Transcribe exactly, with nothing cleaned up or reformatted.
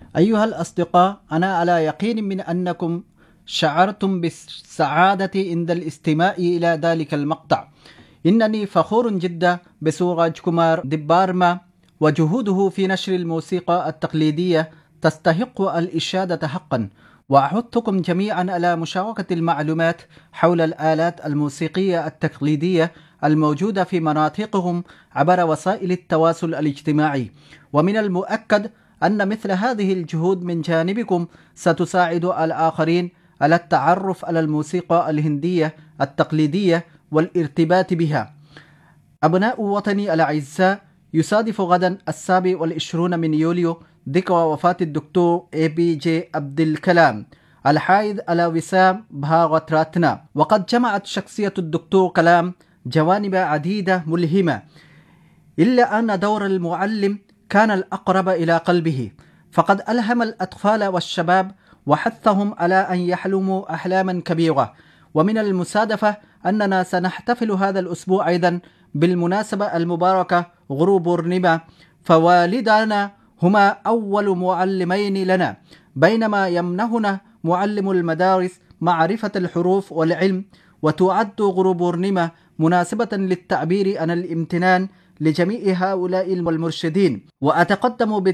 أيها الأصدقاء، أنا على يقين من أنكم شعرتم بالسعادة عند الاستماع إلى ذلك المقطع. إنني فخور جدا بسوراج كومار ديبارما، وجهوده في نشر الموسيقى التقليدية تستحق الإشادة حقا. وأحثكم جميعا على مشاركة المعلومات حول الآلات الموسيقية التقليدية الموجودة في مناطقهم عبر وسائل التواصل الاجتماعي. ومن المؤكد أن مثل هذه الجهود من جانبكم ستساعد الآخرين على التعرف على الموسيقى الهندية التقليدية والارتباط بها. أبناء وطني الأعزاء، يصادف غدا السابع والعشرون من يوليو ذكرى وفاة الدكتور اي بي جي عبد الكلام الحائز على وسام بهارت راتنا. وقد جمعت شخصية الدكتور كلام جوانب عديدة ملهمة، إلا أن دور المعلم كان الأقرب إلى قلبه، فقد ألهم الأطفال والشباب وحثهم على أن يحلموا أحلاما كبيرة. ومن المصادفة أننا سنحتفل هذا الأسبوع أيضا بالمناسبة المباركة غروب بورنيما، فوالدانا هما أول معلمين لنا، بينما يمنحنا معلم المدارس معرفة الحروف والعلم. وتعد غروب بورنيما مناسبة للتعبير عن الامتنان لجميع هؤلاء المرشدين. وأتقدم